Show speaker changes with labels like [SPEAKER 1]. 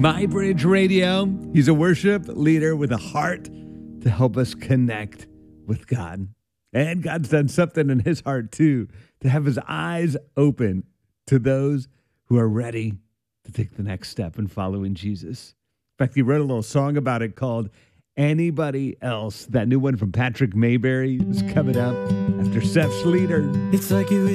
[SPEAKER 1] My Bridge Radio. He's a worship leader with a heart to help us connect with God. And God's done something in his heart too, to have his eyes open to those who are ready to take the next step in following Jesus. In fact, he wrote a little song about it called Anybody Else. That new one from Patrick Mayberry is coming up after Seth's Leader.
[SPEAKER 2] It's like you